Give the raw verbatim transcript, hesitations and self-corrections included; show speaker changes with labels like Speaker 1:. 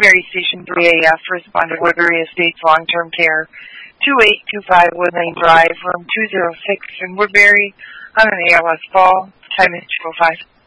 Speaker 1: Woodbury Station three A F, respond to Woodbury Estates Long-Term Care, two eight two five Woodlane Drive, room two oh six in Woodbury, on an A L S call. Time is two oh five.